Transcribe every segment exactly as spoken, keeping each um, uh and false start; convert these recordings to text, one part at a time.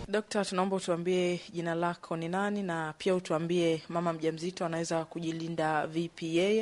Dokta, tunaomba utuambie jina lako ni nani, na pia utuambie mama mjamzito anaweza kujilinda vipi yeye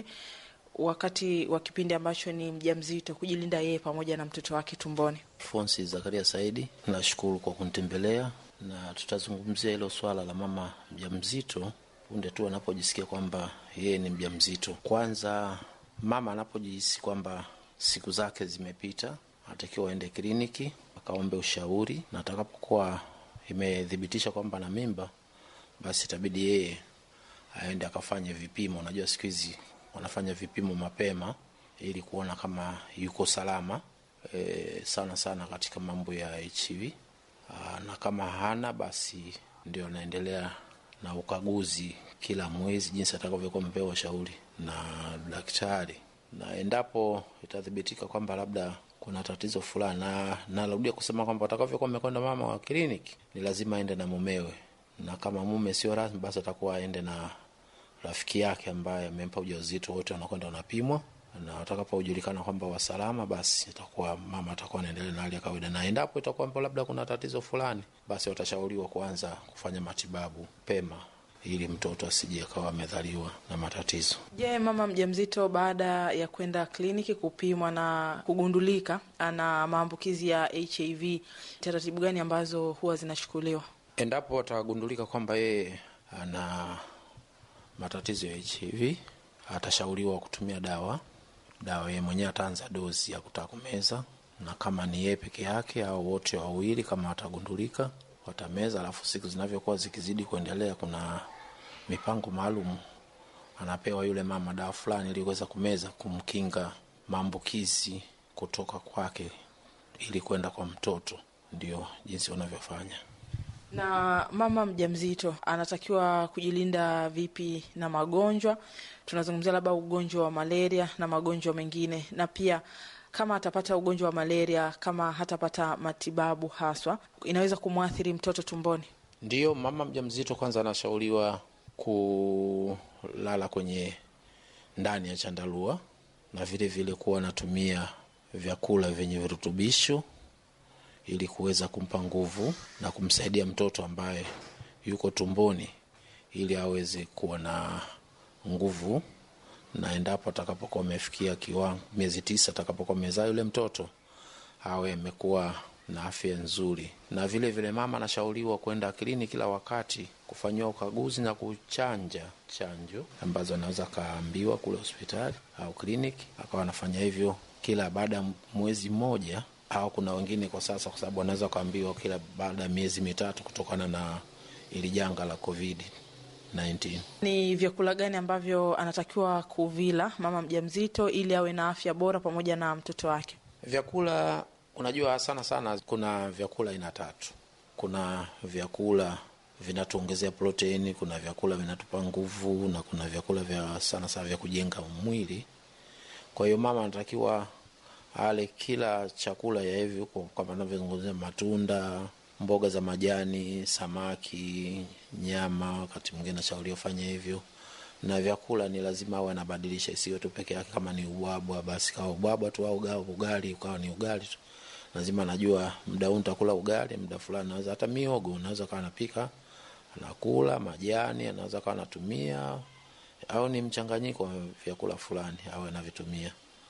wakati wa kipindi ambacho ni mjamzito, kujilinda yeye pamoja na mtoto wake tumboni. Fonsi Zakaria Saidi, nashukuru kwa kunitembelea, na tutazungumzia hilo swala la mama mjamzito punde tu anapojisikia kwamba yeye ni mjamzito. Kwanza, mama anapojihisi kwamba siku zake zimepita, anatakiwa aende kliniki akaombe ushauri, na atakapokuwa imedhibitisha kwamba na mimba, basi itabidi yeye aende akafanye vipimo. Unajua siku hizi wanafanya vipimo mapema ili kuona kama yuko salama e, sana sana katika mambo ya H I V. Aa, na kama hana, basi ndio anaendelea na ukaguzi kila mwezi jinsi atakavyokuwa mpewa shauri na daktari. Na endapo itathibitika kwamba labda kuna tatizo fulani, na narudia kusema kwamba atakavyokuwa amekwenda mama wa kliniki, ni lazima aende na mumewe, na kama mume sio rasmi, basi atakuwa aende na rafiki yake ambaye amempa ujauzito. Wote wanakwenda wanapimwa, na watakapojulikana kwamba wasalama, basi itakuwa mama atakuwa anaendelea na hali ya kawaida. Na endapo itakuwa labda kuna tatizo fulani, basi watashauriwa kuanza kufanya matibabu pema ili mtoto asije akawa amedhaliwa na matatizo. Je, mama mjamzito baada ya kwenda kliniki kupimwa na kugundulika ana maambukizi ya H I V, taratibu gani ambazo huwa zinachukuliwa? Endapo atagundulika kwamba yeye ana matatizo ya H I V, atashauriwa kutumia dawa. Dawa yeye mwenyewe ataanza dozi ya kutaka kumeza, na kama ni yeye peke yake au wote wawili, kama atagundulika watameza. Alafu siku zinavyokuwa zikizidi kuendelea, kuna mipango maalum anapewa yule mama dawa fulani ili kuweza kumeza, kumkinga maambukizi kutoka kwake ili kwenda kwa mtoto. Ndio jinsi wanavyofanya. Na mama mjamzito anatakiwa kujilinda vipi na magonjwa? Tunazungumzia labda ugonjwa wa malaria na magonjwa mengine, na pia kama atapata ugonjwa wa malaria, kama hatapata matibabu haswa, inaweza kumwathiri mtoto tumboni. Ndiyo, mama mjamzito kwanza anashauriwa kulala kwenye ndani ya chandarua, na vile vile kuwa anatumia vyakula vyenye virutubisho ili kuweza kumpa nguvu na kumsaidia mtoto ambaye yuko tumboni ili aweze kuwa na nguvu. Na endapo atakapokuwa amefikia kiwango miezi tisa, atakapokuwa amezaa yule mtoto, awe amekuwa na afya nzuri. Na vile vile mama anashauriwa kwenda kliniki kila wakati kufanywa ukaguzi na kuchanja chanjo ambazo anaweza kaambiwa kule hospitali au kliniki, akawa anafanya hivyo kila baada ya mwezi mmoja, au kuna wengine kwa sasa kwa sababu anaweza kaambiwa kila baada ya miezi mitatu kutokana na ili janga la COVID nineteen. Ni vyakula gani ambavyo anatakiwa kuvila mama mjamzito ili awe na afya bora pamoja na mtoto wake? Vyakula, unajua sana sana kuna vyakula aina tatu. Kuna vyakula vinatuongezea proteini, kuna vyakula vinatupa nguvu, na kuna vyakula vya sana sana vya kujenga mwili. Kwa hiyo mama anatakiwa ale kila chakula ya hivi huko, kama anavyozungumzia matunda, mboga za majani, samaki, nyama, wakati mwingine nashauri fanye hivyo. Na vyakula ni lazima awe anabadilisha, isiwe tu peke yake. Kama ni ubwabwa, basi kawa ubwabwa tu, au ugali, ugali ukawa ni ugali tu. Lazima najua muda huu nitakula ugali, muda fulani naweza hata miogo, unaweza kawa napika anakula majani, anaweza kawa anatumia, au ni mchanganyiko wa vyakula fulani awe anavitumia.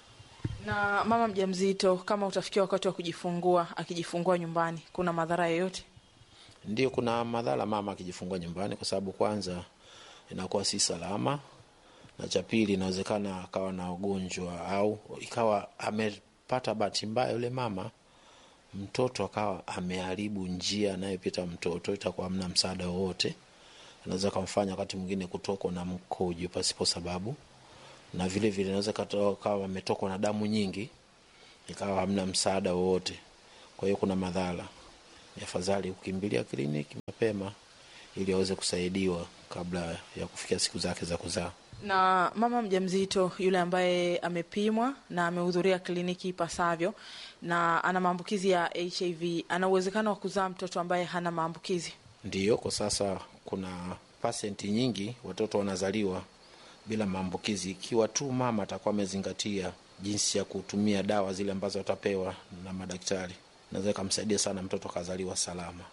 Na mama mjamzito kama utafikia wakati wa kujifungua, akijifungua nyumbani, kuna madhara yoyote? Ndio, kuna madhara mama akijifungua nyumbani, kwa sababu kwanza inakuwa si salama, na cha pili inawezekana akawa na ugonjwa, au ikawa amepata bahati mbaya yule mama, mtoto akawa ameharibu njia anayopita mtoto, itakuwa hamna msaada wowote. Anaweza kumfanya wakati mwingine kutokwa na mkojo pasipo sababu, na vile vile inaweza katoka ametokwa na damu nyingi, ikawa hamna msaada wowote. Kwa hiyo kuna madhara. Afadhali ukimbilia kliniki mapema ili aweze kusaidiwa kabla ya kufikia siku zake za kuzaa. Na mama mjamzito yule ambaye amepimwa na amehudhuria kliniki ipasavyo na ana maambukizi ya H I V, ana uwezekano wa kuzaa mtoto ambaye hana maambukizi? Ndiyo, kwa sasa kuna pasenti nyingi watoto wanazaliwa bila maambukizi, ikiwa tu mama atakuwa amezingatia jinsi ya kutumia dawa zile ambazo atapewa na madaktari. Naweza kumsaidia sana mtoto kazaliwa salama.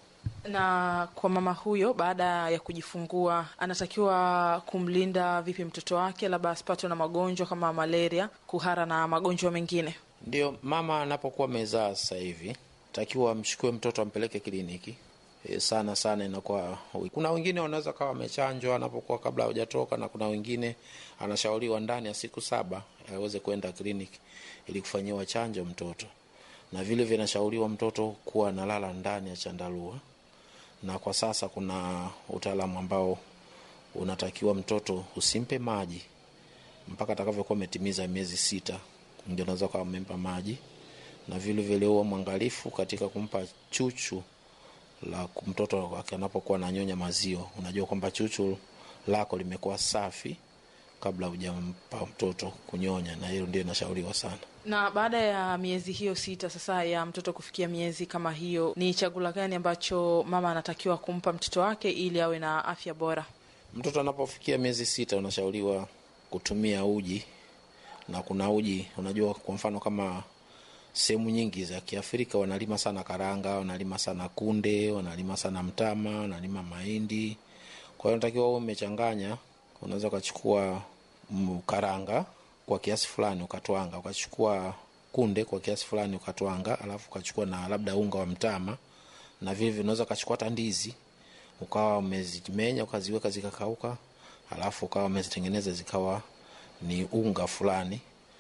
Na kwa mama huyo, baada ya kujifungua, anatakiwa kumlinda vipi mtoto wake, labda asipatwe na magonjwa kama malaria, kuhara na magonjwa mengine? Ndio, mama anapokuwa amezaa sasa hivi takiwa amchukue mtoto ampeleke kliniki. E, sana sana inakuwa, kuna wengine wanaweza kawa wamechanjwa anapokuwa kabla hajatoka, na kuna wengine anashauriwa ndani ya siku saba aweze kwenda kliniki ili kufanyiwa chanjo mtoto. Na vile vinashauriwa mtoto kuwa analala ndani ya chandarua. Na kwa sasa kuna utaalamu ambao unatakiwa mtoto usimpe maji mpaka atakavyokuwa ametimiza miezi sita, ndio unaweza kumpa maji. Na vile vile huwa mwangalifu katika kumpa chuchu la mtoto anapokuwa ananyonya maziwa. Unajua kwamba chuchu lako limekuwa safi kabla hujampa mtoto kunyonya, na hilo ndio inashauriwa sana. Na baada ya miezi hiyo sita sasa ya mtoto kufikia miezi kama hiyo, ni chakula gani ambacho mama anatakiwa kumpa mtoto wake ili awe na afya bora? Mtoto anapofikia miezi sita unashauriwa kutumia uji. Na kuna uji, unajua kwa mfano kama sehemu nyingi za Kiafrika wanalima sana karanga, wanalima sana kunde, wanalima sana mtama, wanalima mahindi. Kwa hiyo unatakiwa uwe umechanganya. Unaweza ukachukua karanga kwa kiasi fulani ukatwanga, ukachukua kunde kwa kiasi fulani ukatwanga, alafu ukachukua na labda unga wa mtama, na vile vile unaweza ukachukua tandizi ukawa umezimenya ukaziweka zikakauka, alafu ukawa umezitengeneza zikawa ni unga fulani.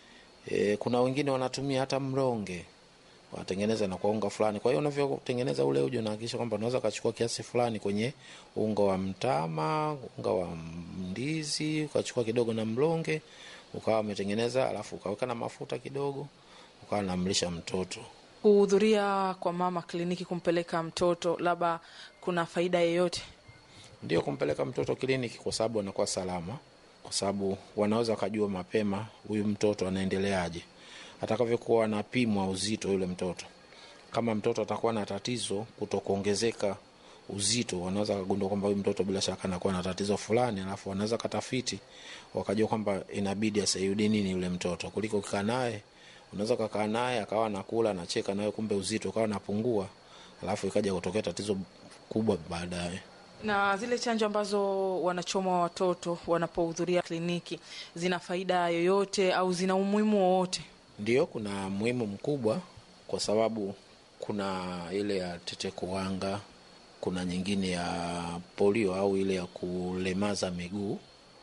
E, kuna wengine wanatumia hata mronge watengeneza na kwa unga fulani. Kwa hiyo unavyotengeneza ule uji unahakikisha kwamba unaweza kachukua kiasi fulani kwenye unga wa mtama, unga wa ndizi, ukachukua kidogo na mronge, ukawa umetengeneza, alafu ukaweka na mafuta kidogo, ukawa unamlisha mtoto. Kuhudhuria kwa mama kliniki kumpeleka mtoto, labda kuna faida yoyote? Ndio, kumpeleka mtoto kliniki kwa sababu anakuwa salama, kwa sababu wanaweza kujua mapema huyu mtoto anaendeleaje. Atakavyokuwa anapimwa uzito yule mtoto, kama mtoto atakuwa na tatizo kutokuongezeka uzito, wanaweza kugundua kwamba huyu mtoto bila shaka anakuwa na tatizo fulani, alafu wanaweza katafiti wakajua kwamba inabidi asaidie nini yule mtoto. Kuliko kukaa naye, unaweza kukaa naye akawa anakula anacheka nawe, kumbe uzito ukawa unapungua, alafu ikaja kutokea tatizo kubwa baadaye. Na zile chanjo ambazo wanachomwa watoto wanapohudhuria kliniki, zina faida yoyote au zina umuhimu wowote? Ndio, kuna muhimu mkubwa, kwa sababu kuna ile ya tetekuwanga, kuna nyingine ya polio au ile ya kulemaza miguu,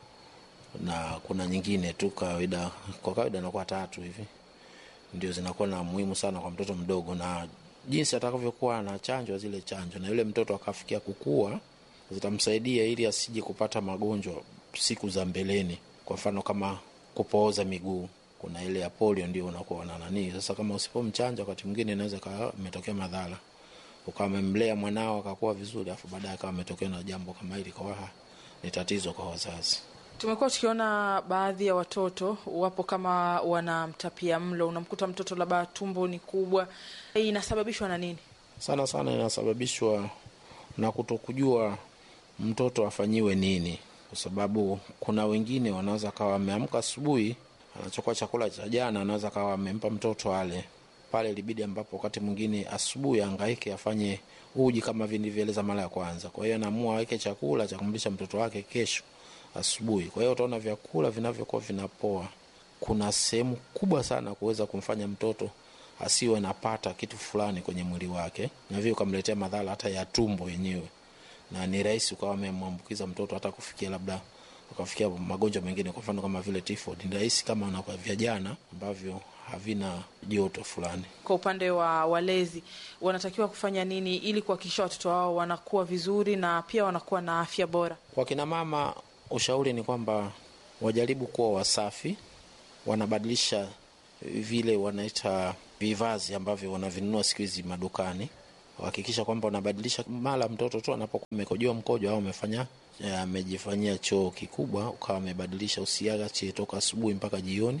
na kuna nyingine tu kawaida, kwa kawaida na kwa tatu hivi. Ndio zinakuwa na muhimu sana kwa mtoto mdogo, na jinsi atakavyokuwa na chanjo zile chanjo na yule mtoto akafikia kukua, zitamsaidia ili asije kupata magonjwa siku za mbeleni. Kwa mfano kama kupooza miguu, kuna ile ya polio ndio unakuwa na nani. Sasa kama usipomchanja wakati mwingine inaweza kama umetokea madhara. Ukawa umemlea mwanao akakuwa vizuri, afu baadaye kama umetokea na jambo kama hili, kwa ni tatizo kwa wazazi. Tumekuwa tukiona baadhi ya watoto wapo kama wanamtapia mlo, unamkuta mtoto labda tumbo ni kubwa. Hii inasababishwa na nini? Sana sana inasababishwa na kutokujua mtoto afanyiwe nini. Kwa sababu kuna wengine wanaweza kawa wameamka asubuhi anachukua chakula cha jana, anaweza kawa amempa mtoto ale pale, ilibidi ambapo wakati mwingine asubuhi hangaike afanye uji kama vile nilivyoeleza mara ya kwanza. Kwa hiyo anaamua aweke chakula cha kumlisha mtoto wake kesho asubuhi. Kwa hiyo utaona vyakula vinavyokuwa vinapoa, kuna sehemu kubwa sana kuweza kumfanya mtoto asiwe napata kitu fulani kwenye mwili wake, na hivyo kumletea madhara hata ya tumbo yenyewe, na ni rahisi ukawa umemwambukiza mtoto hata kufikia labda ukafikia magonjwa mengine, kwa mfano kama vile typhoid. Ni rahisi kama unakuwa vya jana ambavyo havina joto fulani. Kwa upande wa walezi, wanatakiwa kufanya nini ili kuhakikisha watoto wao wanakuwa vizuri na pia wanakuwa na afya bora? Kwa kina mama, ushauri ni kwamba wajaribu kuwa wasafi, wanabadilisha vile wanaita vivazi ambavyo wanavinunua siku hizi madukani. Hakikisha kwamba wanabadilisha mara mtoto tu anapokuwa amekojoa mkojo au amefanya amejifanyia choo kikubwa, ukawa amebadilisha, usiache toka asubuhi mpaka jioni.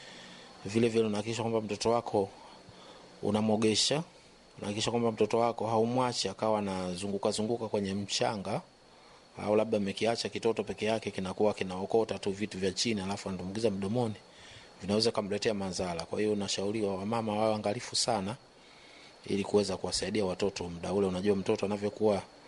Vile vile unahakikisha kwamba mtoto wako unamogesha, unahakikisha kwamba mtoto wako haumwachi akawa anazunguka zunguka kwenye mchanga, au labda amekiacha kitoto peke yake kinakuwa kinaokota tu vitu vya chini alafu anadumbukiza mdomoni, vinaweza kumletea madhara. Kwa hiyo unashauriwa wamama wawe angalifu sana ili kuweza kuwasaidia watoto muda ule. Unajua mtoto anavyokuwa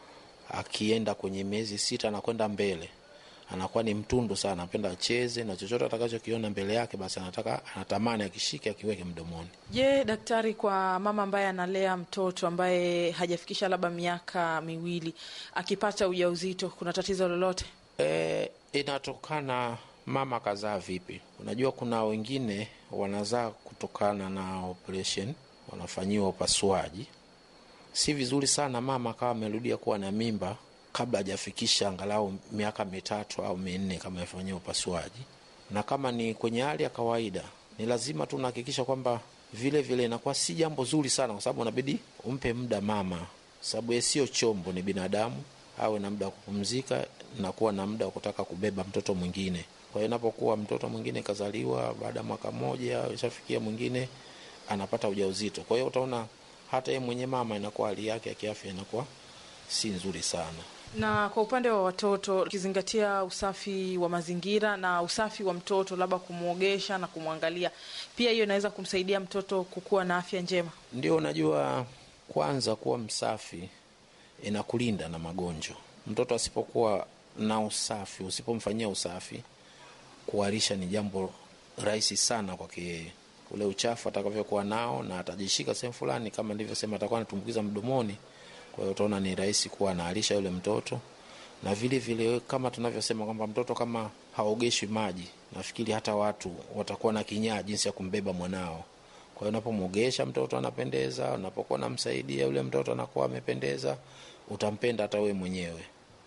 akienda kwenye miezi sita na kwenda mbele anakuwa ni mtundu sana, anapenda acheze na chochote atakachokiona mbele yake basi anataka anatamani akishike akiweke mdomoni. Je, daktari, kwa mama ambaye analea mtoto ambaye hajafikisha labda miaka miwili akipata ujauzito kuna tatizo lolote? E, inatokana mama kazaa vipi. Unajua kuna wengine wanazaa kutokana na operation, wanafanyiwa upasuaji. Si vizuri sana mama kama amerudia kuwa na mimba kabla hajafikisha angalau miaka mitatu au minne kama amefanyiwa upasuaji. Na kama ni kwenye hali ya kawaida, ni lazima tu nahakikisha kwamba vile vile inakuwa si jambo zuri sana, kwa sababu unabidi umpe muda mama, sababu yeye sio chombo, ni binadamu, awe na muda wa kupumzika na kuwa na muda wa kutaka kubeba mtoto mwingine. Kwa hiyo inapokuwa mtoto mwingine kazaliwa baada ya mwaka mmoja, ishafikia mwingine anapata ujauzito. Kwa hiyo utaona hata yeye mwenye mama inakuwa hali yake ya kiafya inakuwa si nzuri sana. Na kwa upande wa watoto, ukizingatia usafi wa mazingira na usafi wa mtoto, labda kumuogesha na kumwangalia, pia hiyo inaweza kumsaidia mtoto kukua na afya njema? Ndio, unajua kwanza kuwa msafi inakulinda na magonjwa. Mtoto asipokuwa na usafi, usipomfanyia usafi, kuharisha ni jambo rahisi sana kwake yeye. Ule uchafu atakavyokuwa nao na atajishika sehemu fulani, kama nilivyosema, atakuwa anatumbukiza mdomoni. Kwa hiyo utaona ni rahisi kuwa anaharisha yule mtoto. Na vile vile kama tunavyosema kwamba mtoto kama haogeshwi maji, nafikiri hata watu watakuwa na kinyaa jinsi ya kumbeba mwanao. Kwa hiyo unapomuogesha mtoto anapendeza, unapokuwa namsaidia yule mtoto anakuwa amependeza, utampenda hata wewe mwenyewe.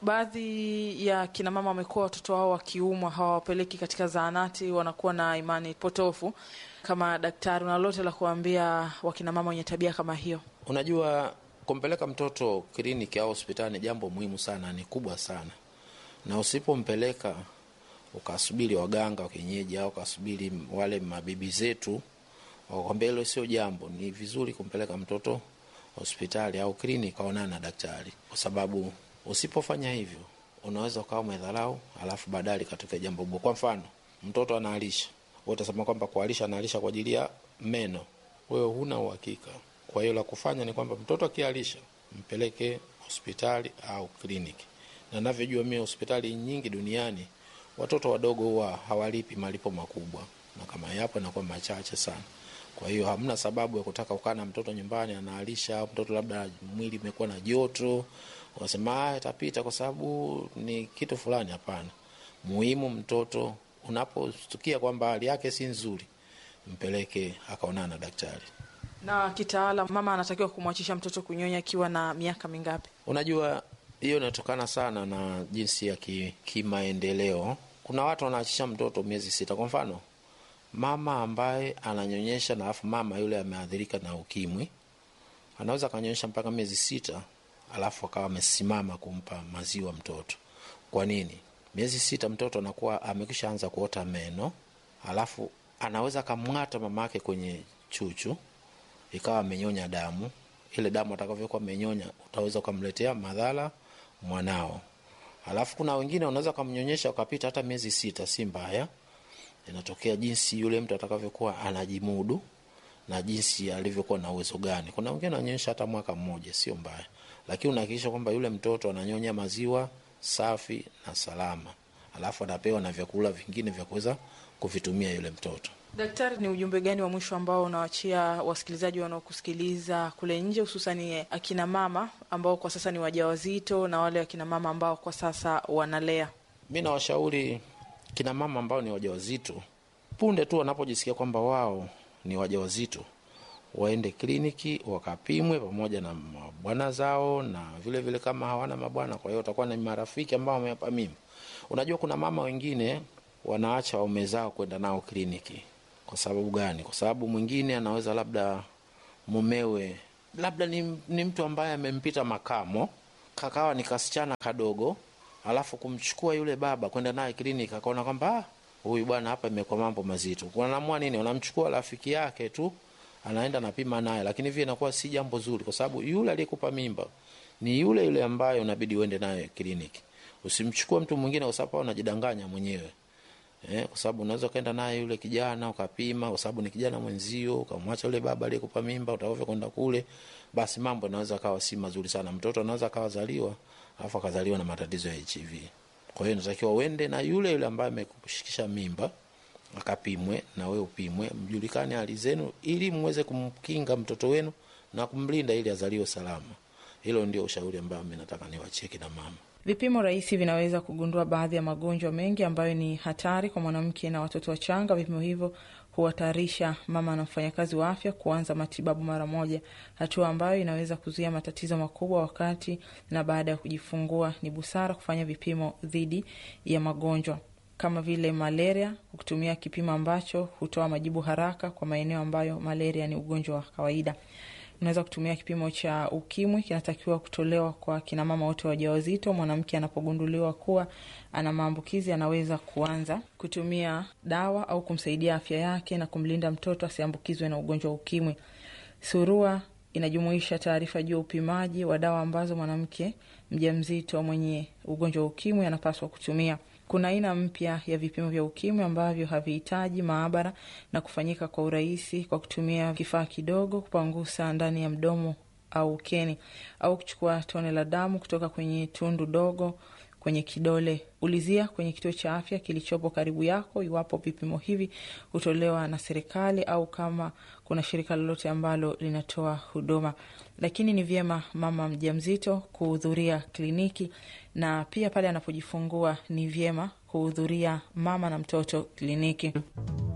Baadhi ya kina mama wamekuwa watoto wao wakiumwa hawawapeleki katika zahanati, wanakuwa na imani potofu. Kama daktari, una lolote la kuambia wakina mama wenye tabia kama hiyo? Unajua kumpeleka mtoto kliniki au hospitali ni jambo muhimu sana, ni kubwa sana. Na usipompeleka ukasubiri waganga wa kienyeji au ukasubiri wale mabibi zetu wakwambia hilo sio jambo, ni vizuri kumpeleka mtoto hospitali au kliniki kaonana na daktari, kwa sababu usipofanya hivyo unaweza ukawa umedharau alafu baadaye katokea jambo baya. Kwa mfano, mtoto anaalisha, wewe utasema kwamba kualisha anaalisha kwa ajili ya meno, wewe huna uhakika. Kwa hiyo la kufanya ni kwamba mtoto akialisha mpeleke hospitali au kliniki. Na ninavyojua mimi, hospitali nyingi duniani watoto wadogo huwa hawalipi malipo makubwa, na kama yapo inakuwa machache sana. Kwa hiyo hamna sababu ya kutaka ukaa na mtoto nyumbani anaalisha, au mtoto labda mwili umekuwa na joto unasema ah itapita kwa sababu ni kitu fulani. Hapana. Muhimu mtoto unapostukia kwamba hali yake si nzuri, mpeleke akaonana na daktari. Na kitaala, mama anatakiwa kumwachisha mtoto kunyonya akiwa na miaka mingapi? Unajua hiyo inatokana sana na jinsi ya kimaendeleo. Ki kuna watu wanaachisha mtoto miezi sita. Kwa mfano, mama ambaye ananyonyesha na afu mama yule ameathirika na ukimwi, anaweza kanyonyesha mpaka miezi sita alafu akawa amesimama kumpa maziwa mtoto. Kwa nini? Miezi sita mtoto anakuwa amekishaanza kuota meno, alafu anaweza kamngata mamake kwenye chuchu ikawa amenyonya damu. Ile damu atakavyokuwa amenyonya utaweza kumletea madhara mwanao. Alafu kuna wengine wanaweza kumnyonyesha ukapita hata miezi sita, si mbaya. Inatokea jinsi yule mtu atakavyokuwa anajimudu na jinsi alivyokuwa na uwezo gani. Kuna wengine wananyonyesha hata mwaka mmoja, sio mbaya. Lakini unahakikisha kwamba yule mtoto ananyonya maziwa safi na salama. Alafu anapewa na vyakula vingine vya kuweza kuvitumia yule mtoto. Daktari, ni ujumbe gani wa mwisho ambao unawaachia wasikilizaji wanaokusikiliza kule nje, hususan akina mama ambao kwa sasa ni wajawazito na wale akina mama ambao kwa sasa wanalea? Mimi nawashauri kina mama ambao ni wajawazito, punde tu wanapojisikia kwamba wao ni wajawazito, waende kliniki wakapimwe pamoja na mabwana zao, na vile vile kama hawana mabwana, kwa hiyo watakuwa na marafiki ambao wamewapa mimba. Unajua kuna mama wengine wanaacha waume zao kwenda nao kliniki. Kwa sababu gani? Kwa sababu mwingine anaweza labda mumewe labda ni, ni mtu ambaye amempita makamo, kakawa ni kasichana kadogo, alafu kumchukua yule baba kwenda naye kliniki, akaona kwamba huyu bwana hapa imekuwa mambo mazito. Wanaamua nini? Wanamchukua rafiki yake tu, anaenda napima naye, lakini hivi inakuwa si jambo zuri, kwa sababu yule aliyekupa mimba ni yule yule ambaye unabidi uende naye kliniki. Usimchukue mtu mwingine kwa sababu unajidanganya mwenyewe. Eh, kwa sababu unaweza kaenda naye yule kijana ukapima, kwa sababu ni kijana mwenzio, ukamwacha yule baba aliyekupa mimba, utaovya kwenda kule, basi mambo yanaweza kawa si mazuri sana. Mtoto anaweza kawazaliwa alafu akazaliwa na matatizo ya H I V. Kwa hiyo inatakiwa uende na yule yule ambaye amekushikisha mimba akapimwe, na wewe upimwe, mjulikane hali zenu, ili muweze kumkinga mtoto wenu na kumlinda ili azaliwe salama. Hilo ndio ushauri ambao mimi nataka niwaachie kina mama. Vipimo rahisi vinaweza kugundua baadhi ya magonjwa mengi ambayo ni hatari kwa mwanamke na watoto wachanga. Vipimo hivyo huhatarisha mama na mfanyakazi wa afya kuanza matibabu mara moja, hatua ambayo inaweza kuzuia matatizo makubwa wakati na baada ya kujifungua. Ni busara kufanya vipimo dhidi ya magonjwa kama vile malaria, kutumia kipimo ambacho hutoa majibu haraka kwa maeneo ambayo malaria ni ugonjwa wa kawaida. Unaweza kutumia kipimo cha ukimwi, kinatakiwa kutolewa kwa kina mama wote wajawazito. Mwanamke anapogunduliwa kuwa ana maambukizi, anaweza kuanza kutumia dawa au kumsaidia afya yake na kumlinda mtoto asiambukizwe na ugonjwa wa ukimwi. Surua inajumuisha taarifa juu ya upimaji wa dawa ambazo mwanamke mjamzito mwenye ugonjwa wa ukimwi anapaswa kutumia. Kuna aina mpya ya vipimo vya ukimwi ambavyo havihitaji maabara na kufanyika kwa urahisi kwa kutumia kifaa kidogo, kupangusa ndani ya mdomo au ukeni, au kuchukua tone la damu kutoka kwenye tundu dogo kwenye kidole. Ulizia kwenye kituo cha afya kilichopo karibu yako iwapo vipimo hivi hutolewa na serikali au kama kuna shirika lolote ambalo linatoa huduma. Lakini ni vyema mama mjamzito kuhudhuria kliniki, na pia pale anapojifungua ni vyema kuhudhuria mama na mtoto kliniki.